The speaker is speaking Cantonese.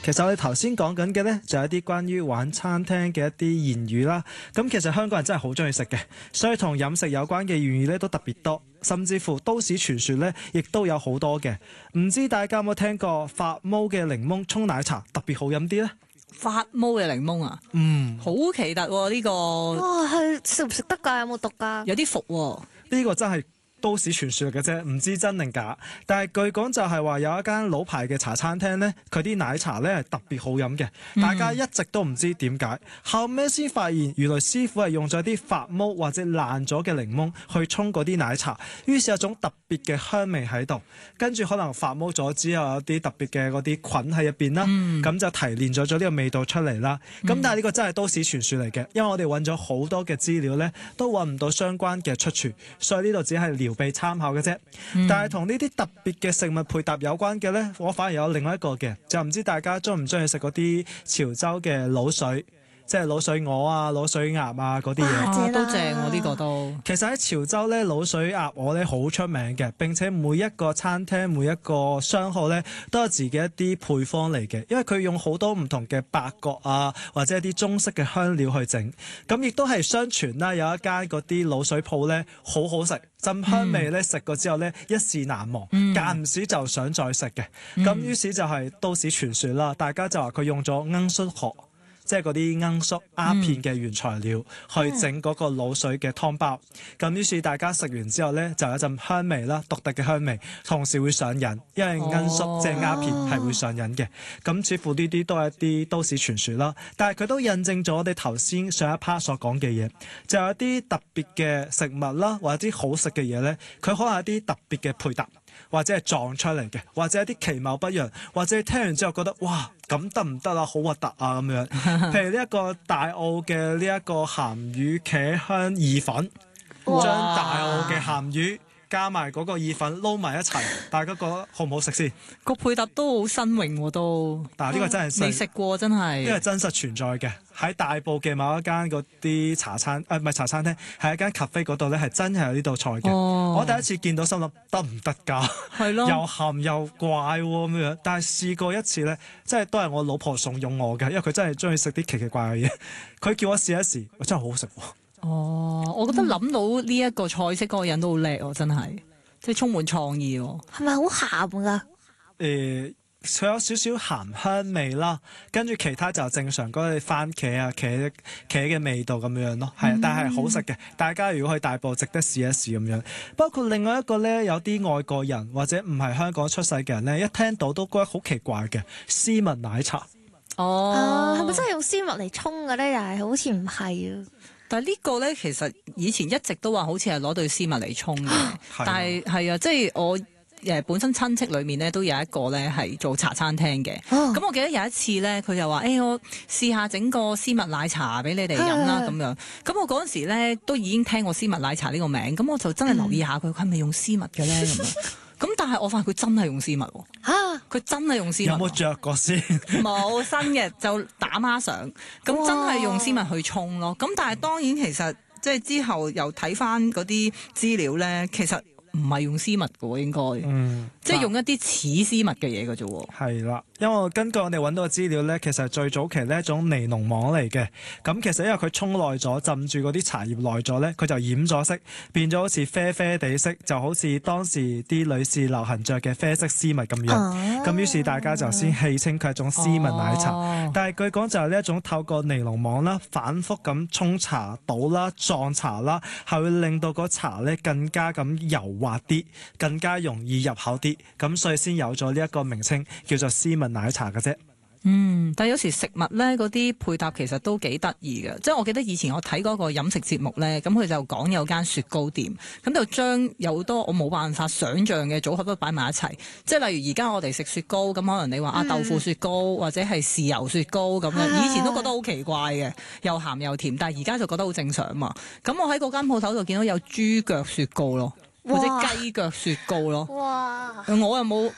其實我哋頭先講緊嘅呢，就係一啲關於玩餐廳嘅一啲言語啦。咁其實香港人真係好中意食嘅，所以同飲食有關嘅言語呢都特別多，甚至乎都市傳說呢亦都有好多嘅。唔知大家有冇聽過發毛嘅檸檬沖奶茶特別好飲啲呢？ 發毛嘅檸檬啊，好奇特喎呢個。 哇，係食唔食得㗎？有冇毒㗎？ 有啲伏喎。 呢個真係都市傳說嚟嘅啫，唔知真定假。但係據講就係話有一間老牌嘅茶餐廳呢，佢啲奶茶呢係特別好飲嘅，大家一直都唔知點解，後尾先發現原來師傅係用咗啲發毛或者爛咗嘅檸檬去沖嗰啲奶茶，於是有種特別嘅香味喺度，跟住可能發毛咗之後有啲特別嘅嗰啲菌喺入邊啦，咁就提煉咗呢個味道出嚟啦。咁但係呢個真係都市傳說嚟嘅，因為我哋揾咗好多嘅資料呢，都揾唔到相關嘅出處，所以呢度只係撩鼻參考嘅啫。但係同呢啲特別嘅食物配搭有關嘅呢，我反而有另外一個嘅，就唔知大家中唔中意食嗰啲潮州嘅滷水，即係滷水鵝啊、滷水鴨啊嗰啲嘢， 都正喎呢個都。 其實喺潮州咧，滷水鴨鵝咧好出名嘅，並且每一個餐廳、每一個商號咧都有自己一啲配方嚟嘅，因為佢用好多唔同嘅八角啊，或者一啲中式嘅香料去整。咁亦都係相傳啦，有一間嗰啲滷水鋪咧好好食，浸香味咧食過之後咧一試難忘，間唔時就想再食嘅。咁於是就係都市傳說啦，大家就話佢用咗罌粟殼，即係嗰啲罌粟鴉片嘅原材料，去整嗰個滷水嘅湯包。咁於是大家食完之後呢，就有一陣香味啦，獨特嘅香味，同時會上癮，因為罌粟即係鴉片係會上癮嘅。咁似乎呢啲都係一啲都市傳說啦，但係佢都印證咗我哋頭先上一 part 所講嘅嘢，就有一啲特別嘅食物啦，或者啲好食嘅嘢呢，佢可能有一啲特別嘅配搭，或者係撞出嚟嘅，或者一啲其貌不揚，或者聽完之後覺得哇咁得唔得啊，好核突啊咁樣。譬如呢一個大澳嘅呢一個鹹魚茄香意粉，將大澳嘅鹹魚加埋嗰個意粉撈埋一齊，大家覺得好唔好食先？ 個配搭都好新穎喎都。 但係呢個真係未食過，真係。 呢個真實存在嘅，喺大埔嘅某一間嗰啲茶餐唔係茶餐廳，係一間 cafe 嗰度咧，係真係有呢道菜嘅。我第一次見到心諗得唔得㗎？ 係咯， 又鹹又怪喎咁樣。但係試過一次咧，即係都係我老婆慫恿我嘅，因為佢真係中意食啲奇奇怪嘅嘢。佢叫我試一試，真係好好食喎。 我覺得諗到呢一個菜式嗰個人都好叻喎，真係，即係充滿創意喎。 係咪好鹹㗎？ 佢有少少鹹香味啦，跟住其他就正常嗰啲番茄啊、茄嘅味道咁樣咯，係，但係好食嘅。大家如果去大埔，值得試一試咁樣。包括另外一個呢，有啲外國人或者唔係香港出世嘅人呢，一聽到都覺得好奇怪嘅絲襪奶茶。 係咪真係用絲襪嚟沖嘅呢？又係好似唔係啊。 但係呢個咧，其實以前一直都話好似係攞對絲襪嚟沖嘅，但係係啊，即係我本身親戚裏面咧都有一個咧係做茶餐廳嘅。咁我記得有一次咧，佢就話：我試下整個絲襪奶茶俾你哋飲啦咁樣。咁我嗰陣時咧都已經聽過絲襪奶茶呢個名，咁我就真係留意下佢係咪用絲襪嘅咧咁樣。咁但係我發現佢真係用絲襪喎。佢真係用絲襪。 有冇着過先？ 冇，新嘅就打孖上。咁真係用絲襪去沖咯。咁但係當然其實即係之後又睇翻嗰啲資料咧，其實唔係用絲襪嘅喎，應該。即係用一啲似絲襪嘅嘢嘅啫喎。 係啦，因為根據我哋揾到嘅資料咧，其實最早期呢一種尼龍網嚟嘅。咁其實因為佢沖耐咗，浸住嗰啲茶葉耐咗咧，佢就染咗色，變咗好似啡啡地色，就好似當時啲女士流行着嘅啡色絲襪咁樣。咁於是大家就先戲稱佢係一種絲襪奶茶。但係據講就係呢一種透過尼龍網啦，反覆咁沖茶倒啦、撞茶啦，係會令到個茶咧更加咁柔滑啲，更加容易入口啲。咁所以先有咗呢一個名稱叫做絲襪奶茶嘅啫。 但係有時食物咧嗰啲配搭其實都幾得意嘅，即係我記得以前我睇嗰個飲食節目咧，咁佢就講有間雪糕店，咁就將有好多我冇辦法想像嘅組合都擺埋一齊，即係例如而家我哋食雪糕，咁可能你話豆腐雪糕或者係豉油雪糕咁樣，以前都覺得好奇怪嘅，又鹹又甜，但係而家就覺得好正常嘛。咁我喺嗰間鋪頭度見到有豬腳雪糕咯，或者雞腳雪糕咯，我又冇。